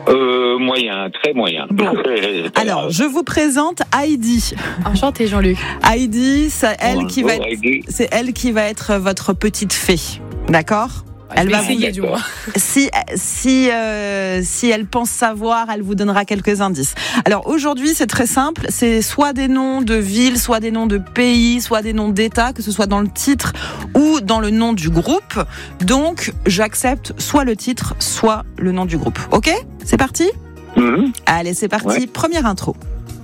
Moyen, très moyen. Bon. Alors, je vous présente Heidi. Enchantée, Jean-Luc. Heidi, c'est elle qui va Heidi. c'est elle qui va être votre petite fée. D'accord ? Elle va essayer, du moins. Si elle pense savoir, elle vous donnera quelques indices. Alors aujourd'hui, c'est très simple, c'est soit des noms de villes, soit des noms de pays, soit des noms d'États, que ce soit dans le titre ou dans le nom du groupe. Donc, j'accepte soit le titre, soit le nom du groupe. Ok ? C'est parti ? Allez, c'est parti. Ouais. Première intro.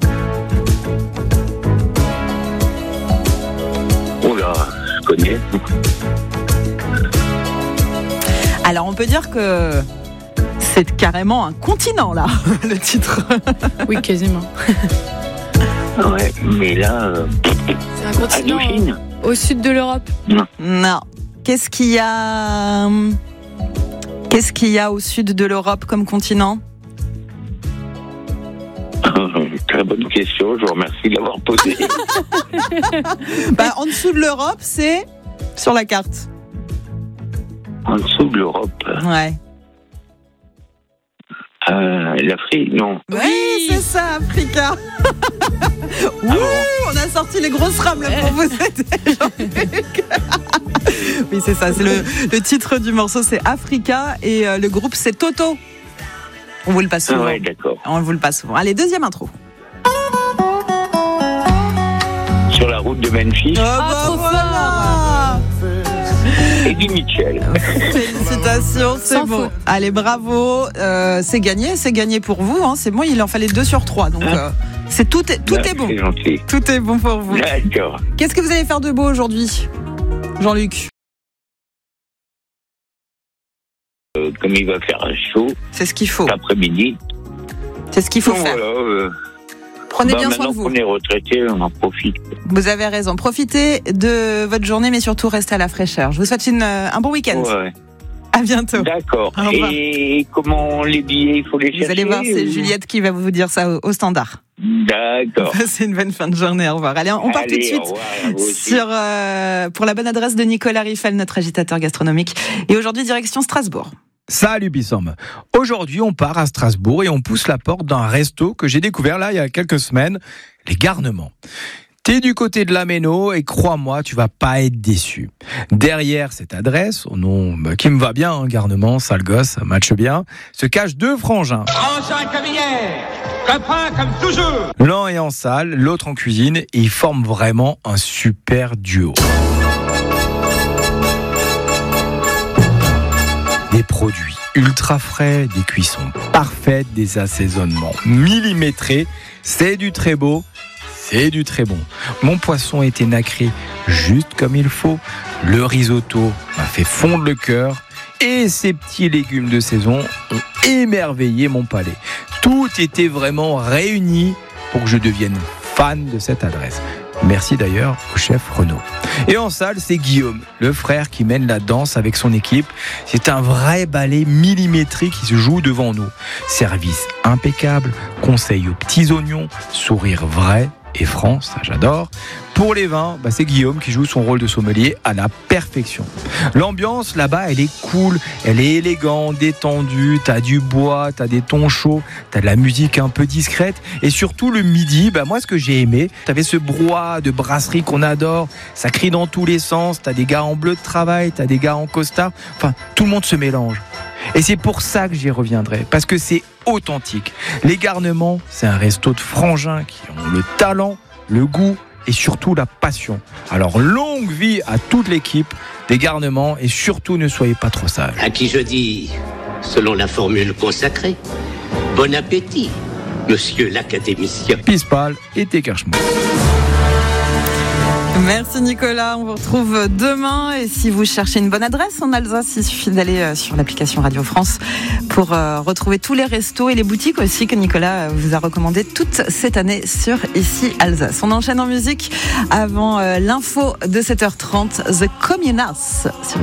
Oh là, je connais. Alors, on peut dire que c'est carrément un continent, là, le titre. Oui, quasiment. Ouais, mais là, C'est un continent Indochine. au sud de l'Europe. Non. Qu'est-ce qu'il y a au sud de l'Europe comme continent ? Très bonne question, je vous remercie de l'avoir posée. En dessous de l'Europe, c'est sur la carte. En dessous de l'Europe, Ouais. l'Afrique, non. Oui, c'est ça, Africa. Ouh, on a sorti les grosses rames là pour vous aider, Jean-Luc. Oui, c'est ça, c'est le titre du morceau, c'est Africa et le groupe c'est Toto. On vous le passe souvent. Ah ouais, d'accord. On vous le passe souvent. Allez, deuxième intro. Sur la route de Memphis, trop voilà. Eddie Mitchell. Félicitations, c'est Sans bon. faute. Allez, bravo. C'est gagné pour vous. Hein. C'est bon, il en fallait 2 sur 3. Donc, tout est bon. C'est gentil. Tout est bon pour vous. D'accord. Qu'est-ce que vous allez faire de beau aujourd'hui, Jean-Luc ? Comme il va faire chaud C'est ce qu'il faut. l'après-midi. C'est ce qu'il faut Donc faire. voilà. Prenez bien soin maintenant de vous. qu'on est retraité, on en profite. Vous avez raison. Profitez de votre journée, mais surtout restez à la fraîcheur. Je vous souhaite un bon week-end. Ouais. À bientôt. D'accord. Au revoir. Et comment les billets, il faut les chercher? Vous allez voir, c'est ou- Juliette qui va vous dire ça au standard. D'accord. C'est une bonne fin de journée. Au revoir. Allez, on part tout de Allez, suite au revoir, à vous aussi. pour la bonne adresse de Nicolas Riffel, notre agitateur gastronomique. Et aujourd'hui, direction Strasbourg. Salut Bissom. Aujourd'hui, on part à Strasbourg et on pousse la porte d'un resto que j'ai découvert là il y a quelques semaines, les Garnements. T'es du côté de la Méno et crois-moi, tu vas pas être déçu. Derrière cette adresse, au nom qui me va bien, hein, Garnement, sale gosse, ça matche bien, se cachent 2 frangins. Frangin comme hier, copain comme toujours. L'un est en salle, l'autre en cuisine et ils forment vraiment un super duo. Des produits ultra frais, des cuissons parfaites, des assaisonnements millimétrés, c'est du très beau, c'est du très bon. Mon poisson était nacré juste comme il faut, le risotto m'a fait fondre le cœur et ces petits légumes de saison ont émerveillé mon palais. Tout était vraiment réuni pour que je devienne fan de cette adresse. Merci d'ailleurs au chef Renaud. Et en salle, c'est Guillaume, le frère qui mène la danse avec son équipe. C'est un vrai ballet millimétré qui se joue devant nous. Service impeccable, conseil aux petits oignons, sourire vrai et franc, ça j'adore. Pour les vins, c'est Guillaume qui joue son rôle de sommelier à la perfection. L'ambiance là-bas, elle est cool, elle est élégante, détendue, t'as du bois, t'as des tons chauds, t'as de la musique un peu discrète et surtout le midi, moi ce que j'ai aimé, t'avais ce brouhaha de brasserie qu'on adore, ça crie dans tous les sens, t'as des gars en bleu de travail, t'as des gars en costard, enfin tout le monde se mélange. Et c'est pour ça que j'y reviendrai, parce que c'est authentique. Les Garnements, c'est un resto de frangins qui ont le talent, le goût et surtout la passion. Alors longue vie à toute l'équipe des Garnements et surtout ne soyez pas trop sages. À qui je dis, selon la formule consacrée, bon appétit, monsieur l'académicien. Pispal et Tekerschmou. Merci Nicolas, on vous retrouve demain et si vous cherchez une bonne adresse en Alsace, il suffit d'aller sur l'application Radio France pour retrouver tous les restos et les boutiques aussi que Nicolas vous a recommandé toute cette année sur Ici Alsace. On enchaîne en musique avant l'info de 7h30, The Communards sur